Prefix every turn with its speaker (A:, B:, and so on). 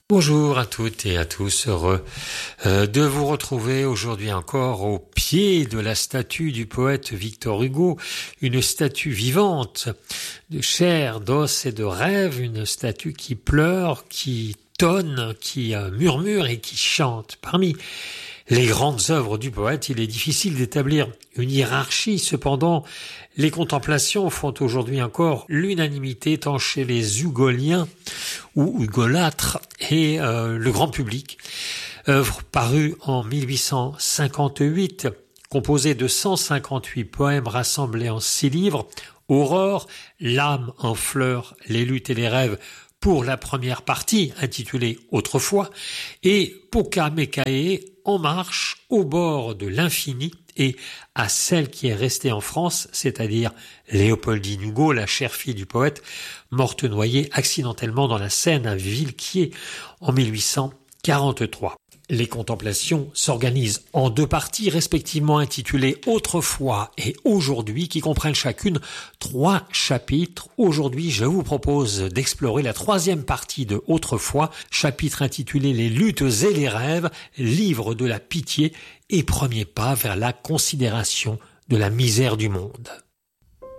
A: Bonjour à toutes et à tous, heureux de vous retrouver aujourd'hui encore au pied de la statue du poète Victor Hugo, une statue vivante de chair, d'os et de rêve, une statue qui pleure, qui tonne, qui murmure et qui chante. Parmi les grandes œuvres du poète, il est difficile d'établir une hiérarchie. Cependant, les contemplations font aujourd'hui encore l'unanimité tant chez les hugoliens ou hugolâtres et le grand public. Œuvre parue en 1858, composée de 158 poèmes rassemblés en 6 livres, Aurore, l'âme en fleurs, les luttes et les rêves, pour la première partie, intitulée Autrefois, et Poka Mekae, En marche, au bord de l'infini, et à celle qui est restée en France, c'est-à-dire Léopoldine Hugo, la chère fille du poète, morte noyée accidentellement dans la Seine à Villequier en 1843. Les contemplations s'organisent en 2 parties, respectivement intitulées Autrefois et Aujourd'hui, qui comprennent chacune 3 chapitres. Aujourd'hui, je vous propose d'explorer la 3e partie de Autrefois, chapitre intitulé Les luttes et les rêves, livre de la pitié et premier pas vers la considération de la misère du monde.